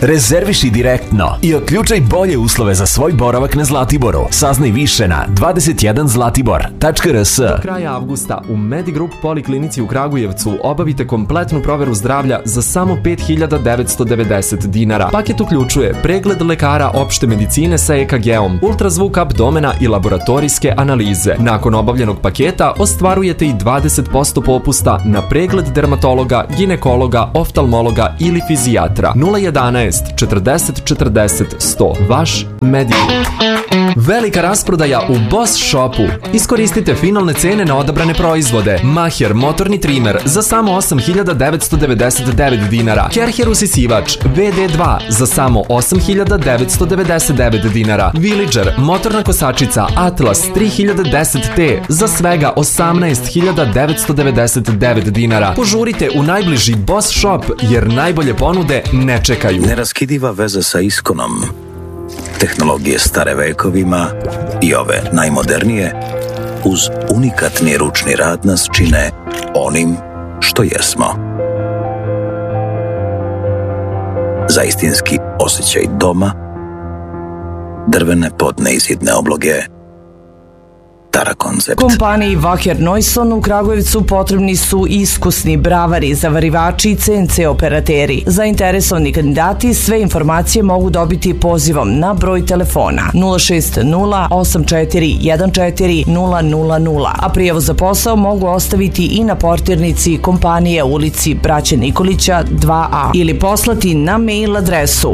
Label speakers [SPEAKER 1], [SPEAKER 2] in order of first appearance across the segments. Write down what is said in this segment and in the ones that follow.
[SPEAKER 1] Rezerviši direktno i otključaj bolje uslove za svoj boravak na Zlatiboru. Saznaj više na 21zlatibor.rs.
[SPEAKER 2] Do kraja avgusta u Medigroup Poliklinici u Kragujevcu obavite kompletnu proveru zdravlja za samo 5.990 dinara. Paket uključuje pregled lekara opšte medicine sa EKG-om, ultrazvuk abdomena i laboratorijske analize. Nakon obavljenog paketa ostvarujete i 20% popusta na pregled dermatologa, ginekologa, oftalmologa ili fizijatra. 011 40 40 100. Vaš Medigroup. Velika rasprodaja u Boss Shopu. Iskoristite finalne cene na odabrane proizvode. Maher motorni trimer za samo 8.999 dinara. Kerher usisivač VD2 za samo 8.999 dinara. Villager motorna kosačica Atlas 3010T za svega 18.999 dinara. Požurite u najbliži Boss Shop jer najbolje ponude ne čekaju.
[SPEAKER 3] Neraskidiva veza sa Iskonom. Tehnologije stare vekovima i ove najmodernije uz unikatni ručni rad nas čine onim što jesmo. Za istinski osjećaj doma, drvene podneizidne obloge, Tara koncept.
[SPEAKER 4] Kompaniji Wacker Neuson u Kragujevcu potrebni su iskusni bravari, zavarivači i CNC operateri. Zainteresovani kandidati sve informacije mogu dobiti pozivom na broj telefona 060 84 14 000, a prijavu za posao mogu ostaviti i na portirnici kompanije u ulici Braće Nikolića 2A ili poslati na mail adresu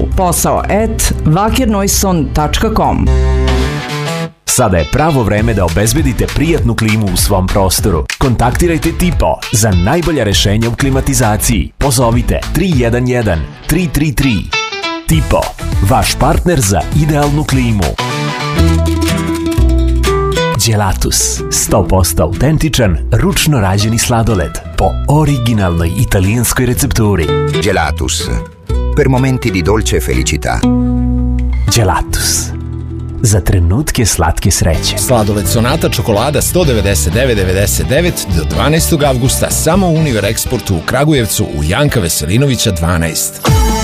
[SPEAKER 4] posao@wackerneuson.com.
[SPEAKER 1] Sada je pravo vreme da obezbedite prijatnu klimu u svom prostoru. Kontaktirajte Tipo za najbolja rešenja u klimatizaciji. Pozovite 311 333. Tipo, vaš partner za idealnu klimu. Gelatus, 100% autentičan, ručno rađeni sladoled po originalnoj italijanskoj recepturi.
[SPEAKER 5] Gelatus, per momenti di dolce felicità.
[SPEAKER 1] Gelatus, za trenutke slatke sreće.
[SPEAKER 6] Sladoled Sonata čokolada 199,99 do 12. avgusta samo u Univer Eksportu u Kragujevcu u Janka Veselinovića 12.